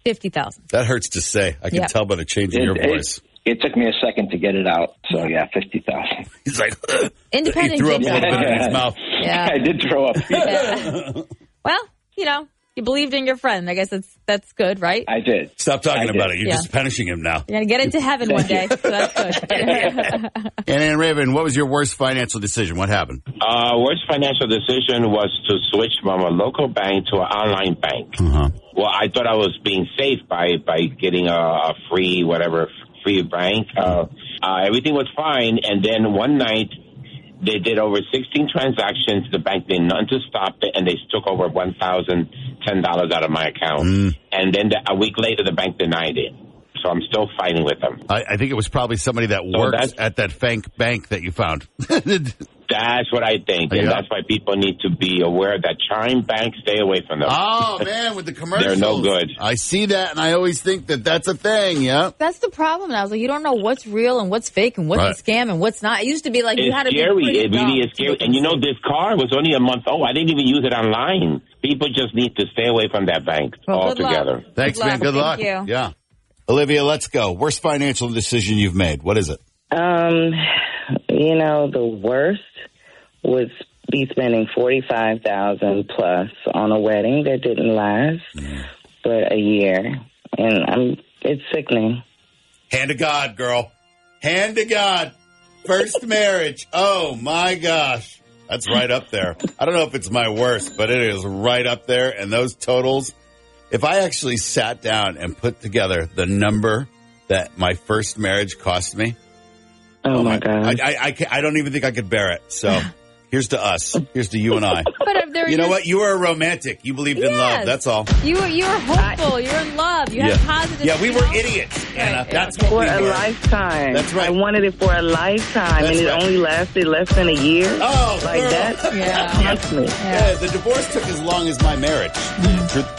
$50,000. That hurts to say. I can tell by the change in your voice. It took me a second to get it out. So, yeah, $50,000. He's like, independent. He threw up a little bit in his mouth. Yeah. I did throw up. Yeah. Well, you believed in your friend. I guess that's good, right? I did. Stop talking about it. You're just punishing him now. You're going to get into heaven one day, so that's good. And Raven, what was your worst financial decision? What happened? Worst financial decision was to switch from a local bank to an online bank. Uh-huh. Well, I thought I was being safe by getting a free bank. Everything was fine, and then one night they did over 16 transactions. The bank did nothing to stop it, and they took over $1,010 out of my account. And then a week later, the bank denied it. So I'm still fighting with them. I think it was probably somebody that works at that bank that you found. That's what I think. And that's why people need to be aware that Chime Bank, stay away from them. Oh, man, with the commercials. They're no good. I see that, and I always think that that's a thing, yeah. That's the problem. I was like, you don't know what's real and what's fake and what's a scam and what's not. It used to be like you had to be pretty It really is scary. And this car was only a month old. I didn't even use it online. People just need to stay away from that bank altogether. Thanks, man. Good luck. Thank you. Yeah. Olivia, let's go. Worst financial decision you've made. What is it? The worst was be spending $45,000 plus on a wedding that didn't last but a year, and it's sickening. Hand to God, girl. Hand to God. First marriage. Oh my gosh, that's right up there. I don't know if it's my worst, but it is right up there. And those totals. If I actually sat down and put together the number that my first marriage cost me, oh my God, I don't even think I could bear it. So here's to us. Here's to you and I. But you know what? You were a romantic. You believed in love. That's all. You were hopeful. You're in love. You had positive. Yeah, we were idiots, Anna. That's what for we were. A lifetime. That's right. I wanted it for a lifetime, and it only lasted less than a year. Oh, like girl. that. Yeah. That's me. Yeah, the divorce took as long as my marriage.